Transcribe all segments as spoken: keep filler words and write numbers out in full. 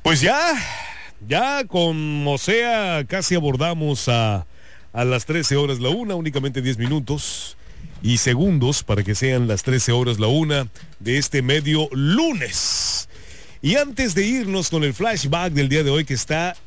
Pues ya, ya como sea, casi abordamos a, a las trece horas la una, únicamente diez minutos y segundos para que sean las trece horas la una de este medio lunes. Y antes de irnos con el flashback del día de hoy que está...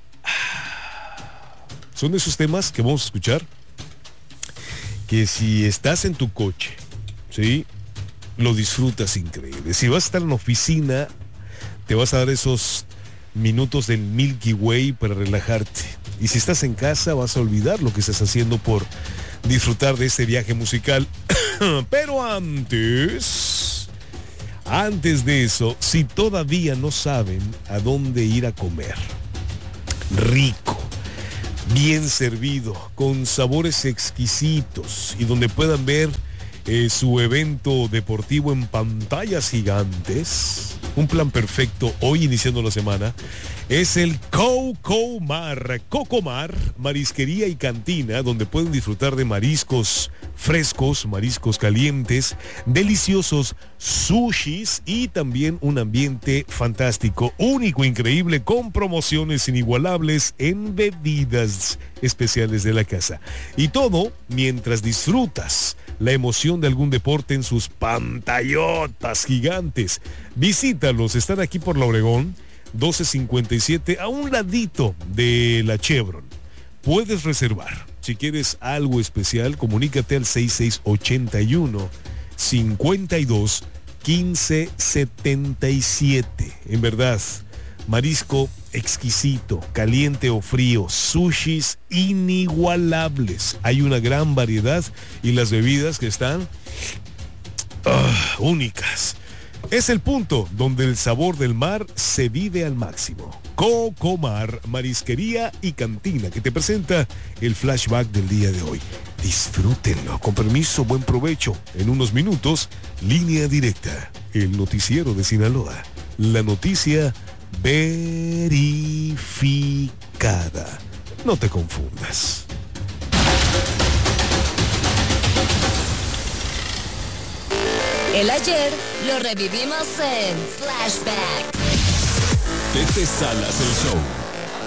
Son de esos temas que vamos a escuchar, que si estás en tu coche, ¿sí? Lo disfrutas increíble. Si vas a estar en la oficina, te vas a dar esos minutos del Milky Way para relajarte. Y si estás en casa, vas a olvidar lo que estás haciendo por disfrutar de este viaje musical. Pero antes, antes de eso, si todavía no saben a dónde ir a comer, rico, bien servido, con sabores exquisitos y donde puedan ver eh, su evento deportivo en pantallas gigantes, un plan perfecto hoy iniciando la semana, es el Cocomar. Cocomar, marisquería y cantina, donde pueden disfrutar de mariscos frescos, mariscos calientes, deliciosos sushis y también un ambiente fantástico, único, increíble, con promociones inigualables en bebidas especiales de la casa. Y todo mientras disfrutas la emoción de algún deporte en sus pantallotas gigantes. Visítalos, están aquí por La Obregón, doce cincuenta y siete, a un ladito de la Chevron. Puedes reservar. Si quieres algo especial, comunícate al seis seis ocho uno, cinco dos, uno cinco siete siete. En verdad, marisco exquisito, caliente o frío, sushis inigualables. Hay una gran variedad y las bebidas que están uh, únicas. Es el punto donde el sabor del mar se vive al máximo. Cocomar, marisquería y cantina, que te presenta el flashback del día de hoy. Disfrútenlo. Con permiso, buen provecho. En unos minutos, Línea Directa, el noticiero de Sinaloa. La noticia verificada. No te confundas. El ayer lo revivimos en Flashback. Pepe Salas, el show.